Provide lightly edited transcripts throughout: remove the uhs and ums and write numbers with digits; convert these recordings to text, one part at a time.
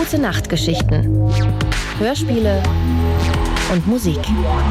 Gute Nachtgeschichten, Hörspiele und Musik.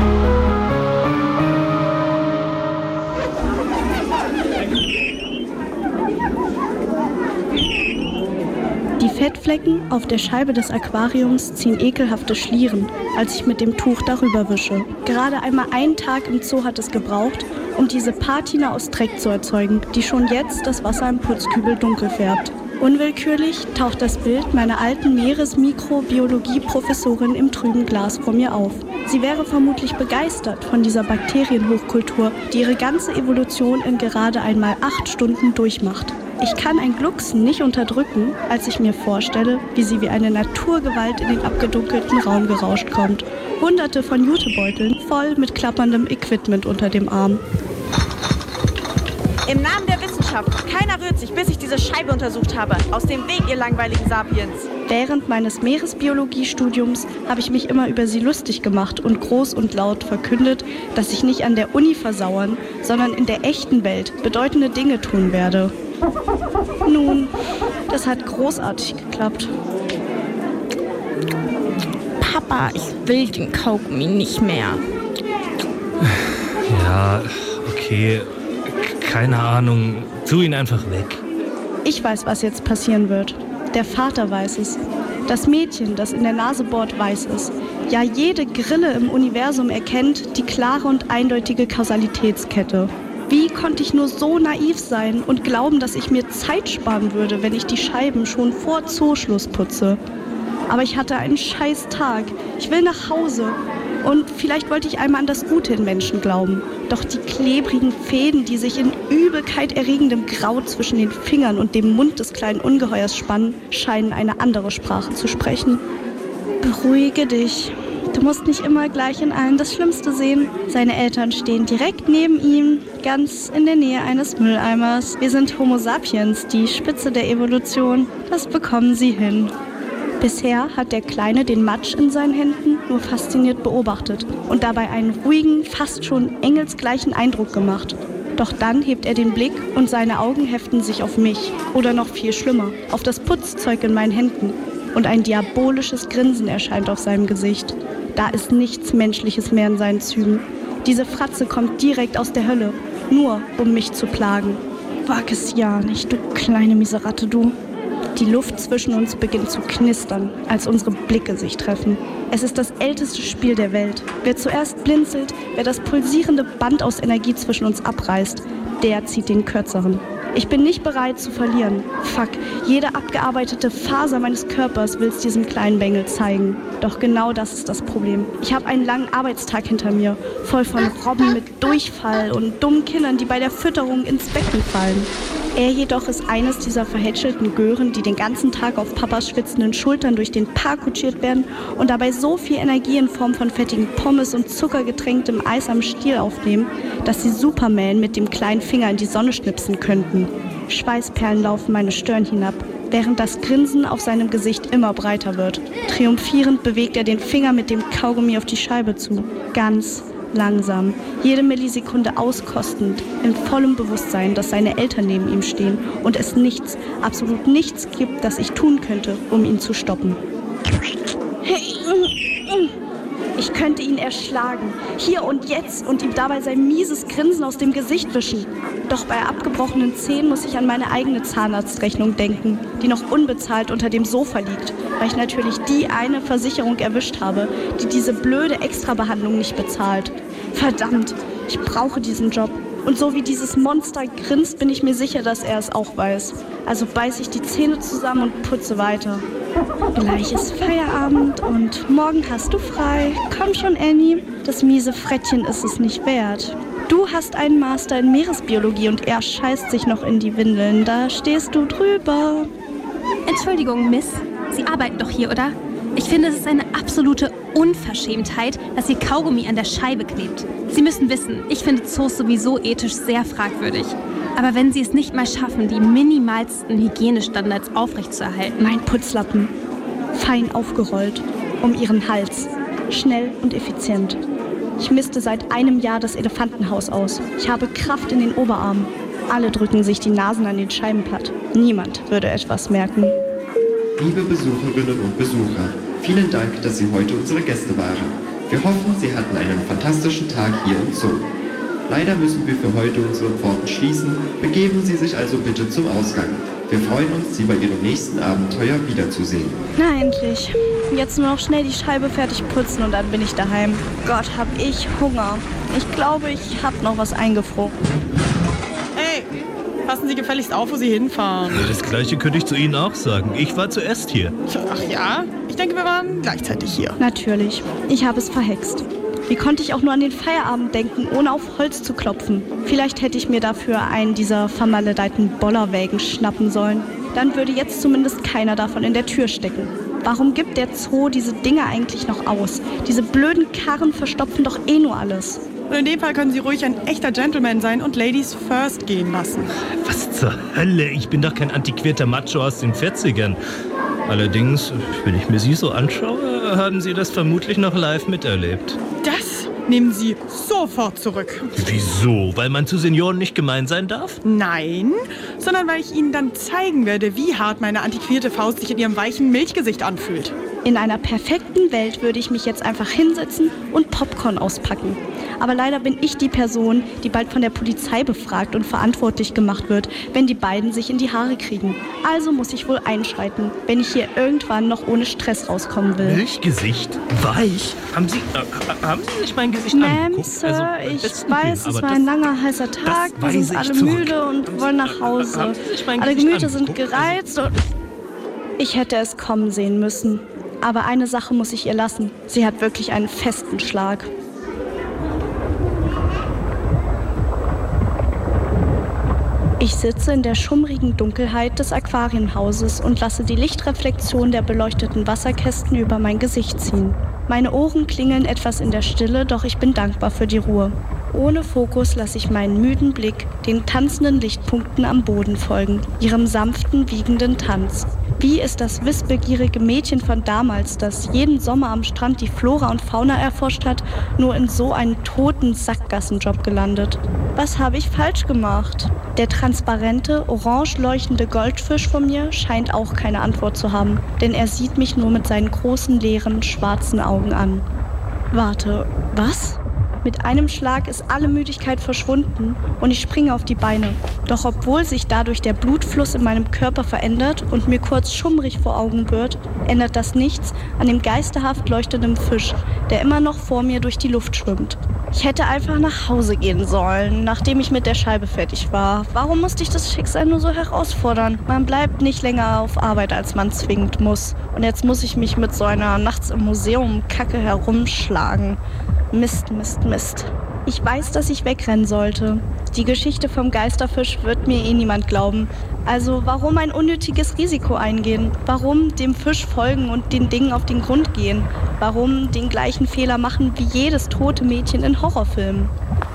Die Fettflecken auf der Scheibe des Aquariums ziehen ekelhafte Schlieren, als ich mit dem Tuch darüber wische. Gerade einmal einen Tag im Zoo hat es gebraucht, um diese Patina aus Dreck zu erzeugen, die schon jetzt das Wasser im Putzkübel dunkel färbt. Unwillkürlich taucht das Bild meiner alten Meeresmikrobiologie-Professorin im trüben Glas vor mir auf. Sie wäre vermutlich begeistert von dieser Bakterienhochkultur, die ihre ganze Evolution in gerade einmal 8 Stunden durchmacht. Ich kann ein Glucksen nicht unterdrücken, als ich mir vorstelle, wie sie wie eine Naturgewalt in den abgedunkelten Raum gerauscht kommt. Hunderte von Jutebeuteln voll mit klapperndem Equipment unter dem Arm. Im Namen der Wissenschaft, keiner rührt sich, bis ich diese Scheibe untersucht habe. Aus dem Weg, ihr langweiligen Sapiens. Während meines Meeresbiologiestudiums habe ich mich immer über sie lustig gemacht und groß und laut verkündet, dass ich nicht an der Uni versauern, sondern in der echten Welt bedeutende Dinge tun werde. Nun, das hat großartig geklappt. Papa, ich will den Kaugummi nicht mehr. Ja, okay. Keine Ahnung. Tu ihn einfach weg. Ich weiß, was jetzt passieren wird. Der Vater weiß es. Das Mädchen, das in der Nase bohrt, weiß es. Ja, jede Grille im Universum erkennt die klare und eindeutige Kausalitätskette. Wie konnte ich nur so naiv sein und glauben, dass ich mir Zeit sparen würde, wenn ich die Scheiben schon vor Zooschluss putze? Aber ich hatte einen scheiß Tag. Ich will nach Hause. Und vielleicht wollte ich einmal an das Gute in Menschen glauben. Doch die klebrigen Fäden, die sich in Übelkeit erregendem Grau zwischen den Fingern und dem Mund des kleinen Ungeheuers spannen, scheinen eine andere Sprache zu sprechen. Beruhige dich. Du musst nicht immer gleich in allem das Schlimmste sehen. Seine Eltern stehen direkt neben ihm, ganz in der Nähe eines Mülleimers. Wir sind Homo sapiens, die Spitze der Evolution. Das bekommen sie hin. Bisher hat der Kleine den Matsch in seinen Händen nur fasziniert beobachtet und dabei einen ruhigen, fast schon engelsgleichen Eindruck gemacht. Doch dann hebt er den Blick und seine Augen heften sich auf mich oder noch viel schlimmer, auf das Putzzeug in meinen Händen. Und ein diabolisches Grinsen erscheint auf seinem Gesicht. Da ist nichts Menschliches mehr in seinen Zügen. Diese Fratze kommt direkt aus der Hölle, nur um mich zu plagen. Wag es ja nicht, du kleine Miseratte, du. Die Luft zwischen uns beginnt zu knistern, als unsere Blicke sich treffen. Es ist das älteste Spiel der Welt. Wer zuerst blinzelt, wer das pulsierende Band aus Energie zwischen uns abreißt, der zieht den Kürzeren. Ich bin nicht bereit zu verlieren. Fuck, jede abgearbeitete Faser meines Körpers will es diesem kleinen Bengel zeigen. Doch genau das ist das Problem. Ich habe einen langen Arbeitstag hinter mir, voll von Robben mit Durchfall und dummen Kindern, die bei der Fütterung ins Becken fallen. Er jedoch ist eines dieser verhätschelten Gören, die den ganzen Tag auf Papas schwitzenden Schultern durch den Park kutschiert werden und dabei so viel Energie in Form von fettigen Pommes und zuckergetränktem Eis am Stiel aufnehmen, dass sie Superman mit dem kleinen Finger in die Sonne schnipsen könnten. Schweißperlen laufen meine Stirn hinab, während das Grinsen auf seinem Gesicht immer breiter wird. Triumphierend bewegt er den Finger mit dem Kaugummi auf die Scheibe zu. Ganz langsam, jede Millisekunde auskostend, in vollem Bewusstsein, dass seine Eltern neben ihm stehen und es nichts, absolut nichts gibt, das ich tun könnte, um ihn zu stoppen. Ich könnte ihn erschlagen, hier und jetzt, und ihm dabei sein mieses Grinsen aus dem Gesicht wischen. Doch bei abgebrochenen Zähnen muss ich an meine eigene Zahnarztrechnung denken, die noch unbezahlt unter dem Sofa liegt, weil ich natürlich die eine Versicherung erwischt habe, die diese blöde Extrabehandlung nicht bezahlt. Verdammt, ich brauche diesen Job. Und so wie dieses Monster grinst, bin ich mir sicher, dass er es auch weiß. Also beiß ich die Zähne zusammen und putze weiter. Gleich ist Feierabend und morgen hast du frei. Komm schon, Annie, das miese Frettchen ist es nicht wert. Du hast einen Master in Meeresbiologie und er scheißt sich noch in die Windeln. Da stehst du drüber. Entschuldigung, Miss. Sie arbeiten doch hier, oder? Ich finde, es ist eine absolute Unverschämtheit, dass Ihr Kaugummi an der Scheibe klebt. Sie müssen wissen, ich finde Zoos sowieso ethisch sehr fragwürdig. Aber wenn Sie es nicht mal schaffen, die minimalsten Hygienestandards aufrechtzuerhalten... Mein Putzlappen, fein aufgerollt, um Ihren Hals, schnell und effizient. Ich misste seit einem Jahr das Elefantenhaus aus. Ich habe Kraft in den Oberarmen. Alle drücken sich die Nasen an den Scheiben platt. Niemand würde etwas merken. Liebe Besucherinnen und Besucher, vielen Dank, dass Sie heute unsere Gäste waren. Wir hoffen, Sie hatten einen fantastischen Tag hier im Zoo. Leider müssen wir für heute unsere Pforten schließen, begeben Sie sich also bitte zum Ausgang. Wir freuen uns, Sie bei Ihrem nächsten Abenteuer wiederzusehen. Na endlich. Jetzt nur noch schnell die Scheibe fertig putzen und dann bin ich daheim. Gott, hab ich Hunger. Ich glaube, ich hab noch was eingefroren. Hey, passen Sie gefälligst auf, wo Sie hinfahren. Das Gleiche könnte ich zu Ihnen auch sagen. Ich war zuerst hier. Ach ja? Ich denke, wir waren gleichzeitig hier. Natürlich. Ich habe es verhext. Wie konnte ich auch nur an den Feierabend denken, ohne auf Holz zu klopfen? Vielleicht hätte ich mir dafür einen dieser vermaledeiten Bollerwägen schnappen sollen. Dann würde jetzt zumindest keiner davon in der Tür stecken. Warum gibt der Zoo diese Dinge eigentlich noch aus? Diese blöden Karren verstopfen doch eh nur alles. Und in dem Fall können Sie ruhig ein echter Gentleman sein und Ladies first gehen lassen. Was zur Hölle? Ich bin doch kein antiquierter Macho aus den 40ern. Allerdings, wenn ich mir Sie so anschaue, haben Sie das vermutlich noch live miterlebt. Das nehmen Sie sofort zurück. Wieso? Weil man zu Senioren nicht gemein sein darf? Nein, sondern weil ich Ihnen dann zeigen werde, wie hart meine antiquierte Faust sich in Ihrem weichen Milchgesicht anfühlt. In einer perfekten Welt würde ich mich jetzt einfach hinsetzen und Popcorn auspacken. Aber leider bin ich die Person, die bald von der Polizei befragt und verantwortlich gemacht wird, wenn die beiden sich in die Haare kriegen. Also muss ich wohl einschreiten, wenn ich hier irgendwann noch ohne Stress rauskommen will. Milchgesicht? Weich? Haben Sie sich mein Gesicht angeguckt? Sir, ich weiß, es war ein langer, heißer Tag. Wir sind alle müde und wollen nach Hause. Alle Gemüter sind gereizt und ich hätte es kommen sehen müssen. Aber eine Sache muss ich ihr lassen. Sie hat wirklich einen festen Schlag. Ich sitze in der schummrigen Dunkelheit des Aquarienhauses und lasse die Lichtreflexion der beleuchteten Wasserkästen über mein Gesicht ziehen. Meine Ohren klingeln etwas in der Stille, doch ich bin dankbar für die Ruhe. Ohne Fokus lasse ich meinen müden Blick den tanzenden Lichtpunkten am Boden folgen, ihrem sanften, wiegenden Tanz. Wie ist das wissbegierige Mädchen von damals, das jeden Sommer am Strand die Flora und Fauna erforscht hat, nur in so einen toten Sackgassenjob gelandet? Was habe ich falsch gemacht? Der transparente, orange leuchtende Goldfisch von mir scheint auch keine Antwort zu haben, denn er sieht mich nur mit seinen großen, leeren, schwarzen Augen an. Warte, was? Mit einem Schlag ist alle Müdigkeit verschwunden und ich springe auf die Beine. Doch obwohl sich dadurch der Blutfluss in meinem Körper verändert und mir kurz schummrig vor Augen wird, ändert das nichts an dem geisterhaft leuchtenden Fisch, der immer noch vor mir durch die Luft schwimmt. Ich hätte einfach nach Hause gehen sollen, nachdem ich mit der Scheibe fertig war. Warum musste ich das Schicksal nur so herausfordern? Man bleibt nicht länger auf Arbeit, als man zwingend muss. Und jetzt muss ich mich mit so einer nachts im Museum Kacke herumschlagen. Mist, Mist, Mist. Ich weiß, dass ich wegrennen sollte. Die Geschichte vom Geisterfisch wird mir eh niemand glauben. Also warum ein unnötiges Risiko eingehen? Warum dem Fisch folgen und den Dingen auf den Grund gehen? Warum den gleichen Fehler machen wie jedes tote Mädchen in Horrorfilmen?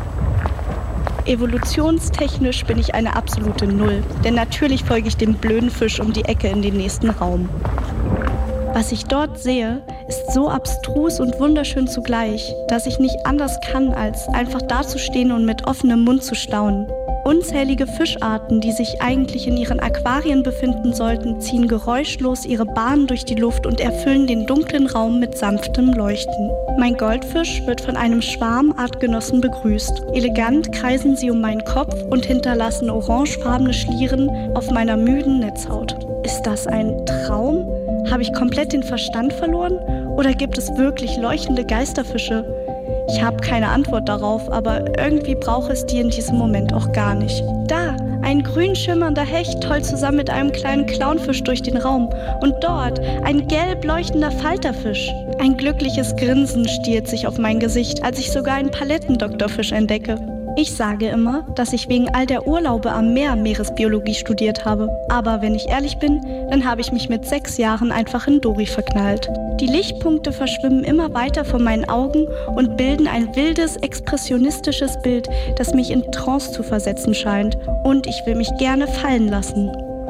Evolutionstechnisch bin ich eine absolute Null. Denn natürlich folge ich dem blöden Fisch um die Ecke in den nächsten Raum. Was ich dort sehe, ist so abstrus und wunderschön zugleich, dass ich nicht anders kann, als einfach dazustehen und mit offenem Mund zu staunen. Unzählige Fischarten, die sich eigentlich in ihren Aquarien befinden sollten, ziehen geräuschlos ihre Bahnen durch die Luft und erfüllen den dunklen Raum mit sanftem Leuchten. Mein Goldfisch wird von einem Schwarm Artgenossen begrüßt. Elegant kreisen sie um meinen Kopf und hinterlassen orangefarbene Schlieren auf meiner müden Netzhaut. Ist das ein Traum? Habe ich komplett den Verstand verloren? Oder gibt es wirklich leuchtende Geisterfische? Ich habe keine Antwort darauf, aber irgendwie brauche es die in diesem Moment auch gar nicht. Da, ein grün schimmernder Hecht tollt zusammen mit einem kleinen Clownfisch durch den Raum. Und dort ein gelb leuchtender Falterfisch. Ein glückliches Grinsen stiert sich auf mein Gesicht, als ich sogar einen Palettendoktorfisch entdecke. Ich sage immer, dass ich wegen all der Urlaube am Meer Meeresbiologie studiert habe. Aber wenn ich ehrlich bin, dann habe ich mich mit 6 Jahren einfach in Dory verknallt. Die Lichtpunkte verschwimmen immer weiter vor meinen Augen und bilden ein wildes, expressionistisches Bild, das mich in Trance zu versetzen scheint. Und ich will mich gerne fallen lassen.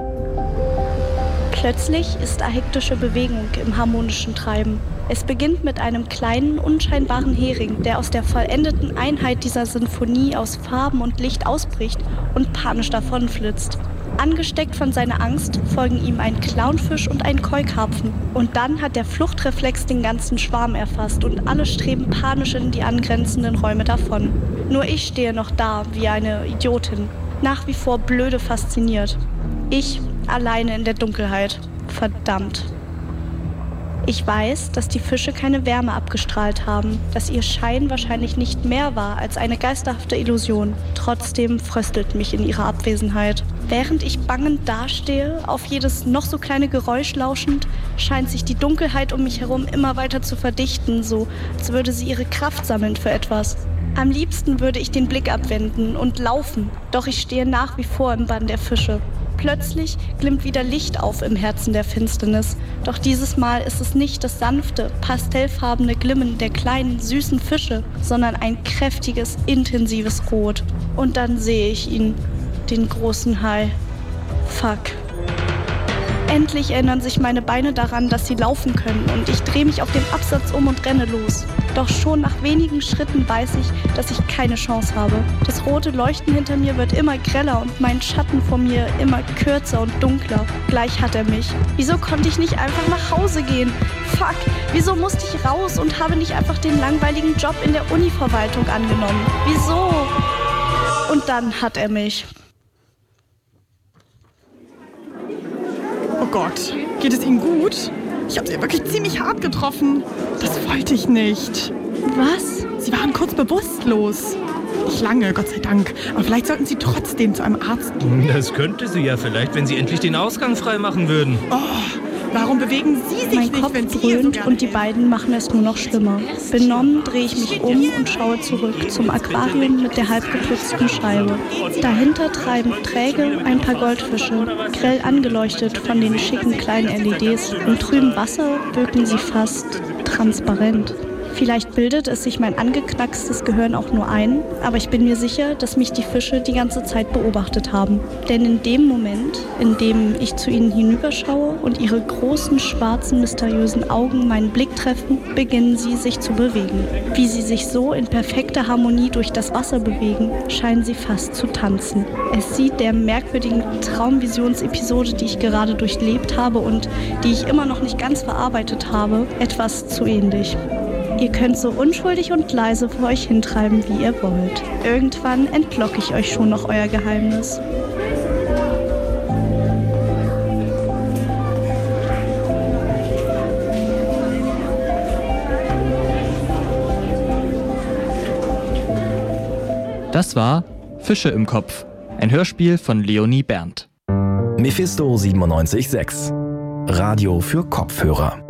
Plötzlich ist da hektische Bewegung im harmonischen Treiben. Es beginnt mit einem kleinen, unscheinbaren Hering, der aus der vollendeten Einheit dieser Sinfonie aus Farben und Licht ausbricht und panisch davonflitzt. Angesteckt von seiner Angst folgen ihm ein Clownfisch und ein Koi-Karpfen. Und dann hat der Fluchtreflex den ganzen Schwarm erfasst und alle streben panisch in die angrenzenden Räume davon. Nur ich stehe noch da wie eine Idiotin, nach wie vor blöde fasziniert. Ich alleine in der Dunkelheit. Verdammt. Ich weiß, dass die Fische keine Wärme abgestrahlt haben, dass ihr Schein wahrscheinlich nicht mehr war als eine geisterhafte Illusion. Trotzdem fröstelt mich in ihrer Abwesenheit. Während ich bangend dastehe, auf jedes noch so kleine Geräusch lauschend, scheint sich die Dunkelheit um mich herum immer weiter zu verdichten, so als würde sie ihre Kraft sammeln für etwas. Am liebsten würde ich den Blick abwenden und laufen, doch ich stehe nach wie vor im Bann der Fische. Plötzlich glimmt wieder Licht auf im Herzen der Finsternis. Doch dieses Mal ist es nicht das sanfte, pastellfarbene Glimmen der kleinen, süßen Fische, sondern ein kräftiges, intensives Rot. Und dann sehe ich ihn, den großen Hai. Fuck. Endlich erinnern sich meine Beine daran, dass sie laufen können und ich drehe mich auf den Absatz um und renne los. Doch schon nach wenigen Schritten weiß ich, dass ich keine Chance habe. Das rote Leuchten hinter mir wird immer greller und mein Schatten vor mir immer kürzer und dunkler. Gleich hat er mich. Wieso konnte ich nicht einfach nach Hause gehen? Fuck, wieso musste ich raus und habe nicht einfach den langweiligen Job in der Univerwaltung angenommen? Wieso? Und dann hat er mich. Oh Gott, geht es Ihnen gut? Ich habe Sie wirklich ziemlich hart getroffen. Das wollte ich nicht. Was? Sie waren kurz bewusstlos. Nicht lange, Gott sei Dank. Aber vielleicht sollten Sie trotzdem zu einem Arzt gehen. Das könnte sie ja vielleicht, wenn Sie endlich den Ausgang freimachen würden. Oh, warum bewegen Sie sich mein nicht, Kopf wenn Sie hier so dröhnt gerne und die helfen? beiden machen es nur noch schlimmer. Benommen drehe ich mich um und schaue zurück zum Aquarium mit der halbgeputzten Scheibe. Dahinter treiben träge ein paar Goldfische, grell angeleuchtet von den schicken kleinen LEDs. Im trüben Wasser wirken sie fast transparent. Vielleicht bildet es sich mein angeknackstes Gehirn auch nur ein, aber ich bin mir sicher, dass mich die Fische die ganze Zeit beobachtet haben. Denn in dem Moment, in dem ich zu ihnen hinüberschaue und ihre großen, schwarzen, mysteriösen Augen meinen Blick treffen, beginnen sie sich zu bewegen. Wie sie sich so in perfekter Harmonie durch das Wasser bewegen, scheinen sie fast zu tanzen. Es sieht der merkwürdigen Traumvisionsepisode, die ich gerade durchlebt habe und die ich immer noch nicht ganz verarbeitet habe, etwas zu ähnlich. Ihr könnt so unschuldig und leise vor euch hintreiben, wie ihr wollt. Irgendwann entlocke ich euch schon noch euer Geheimnis. Das war Fische im Kopf, ein Hörspiel von Leonie Berndt. Mephisto 97.6 Radio für Kopfhörer.